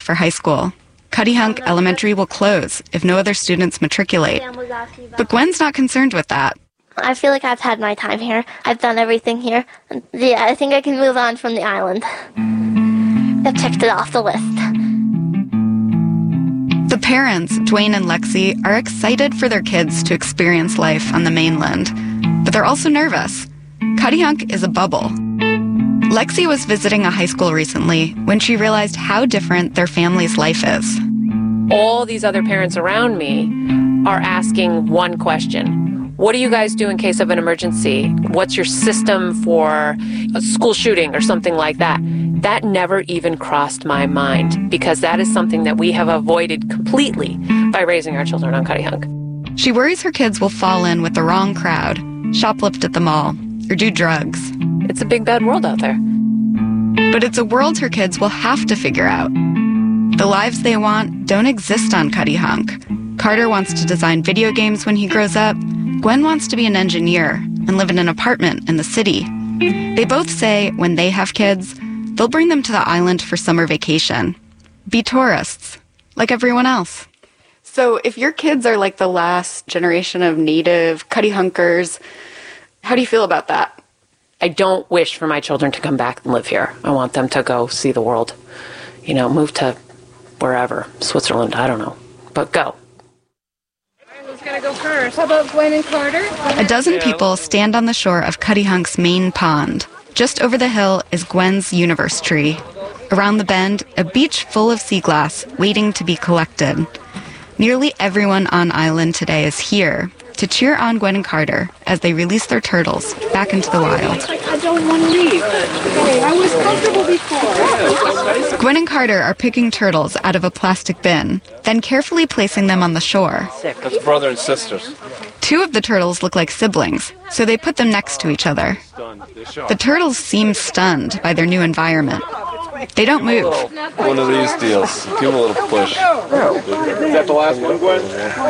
for high school. Cuttyhunk Elementary will close if no other students matriculate. But Gwen's not concerned with that. I feel like I've had my time here. I've done everything here. Yeah, I think I can move on from the island. I've checked it off the list. The parents, Dwayne and Lexi, are excited for their kids to experience life on the mainland. But they're also nervous. Cuttyhunk is a bubble. Lexi was visiting a high school recently when she realized how different their family's life is. All these other parents around me are asking one question. What do you guys do in case of an emergency? What's your system for a school shooting or something like that? That never even crossed my mind because that is something that we have avoided completely by raising our children on Cuttyhunk. She worries her kids will fall in with the wrong crowd, shoplift at the mall, or do drugs. It's a big, bad world out there. But it's a world her kids will have to figure out. The lives they want don't exist on Cuttyhunk. Carter wants to design video games when he grows up. Gwen wants to be an engineer and live in an apartment in the city. They both say when they have kids, they'll bring them to the island for summer vacation. Be tourists, like everyone else. So if your kids are like the last generation of native Cuttyhunkers, how do you feel about that? I don't wish for my children to come back and live here. I want them to go see the world. You know, move to wherever, Switzerland, I don't know. But go. Who's going to go first? How about Gwen and Carter? A dozen people stand on the shore of Cuttyhunk's main pond. Just over the hill is Gwen's universe tree. Around the bend, a beach full of sea glass waiting to be collected. Nearly everyone on island today is here to cheer on Gwen and Carter as they release their turtles back into the wild. I don't want to leave. I was comfortable before. Gwen and Carter are picking turtles out of a plastic bin, then carefully placing them on the shore. That's brother and sisters. Two of the turtles look like siblings, so they put them next to each other. The turtles seem stunned by their new environment. They don't move. One of these deals. Give them a little push. Is that the last one, Gwen?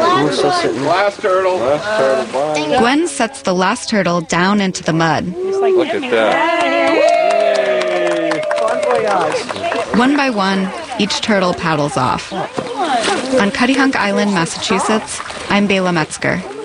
Last turtle. Gwen sets the last turtle down into the mud. Look at that. One by one, each turtle paddles off. On Cuttyhunk Island, Massachusetts, I'm Bela Metzger.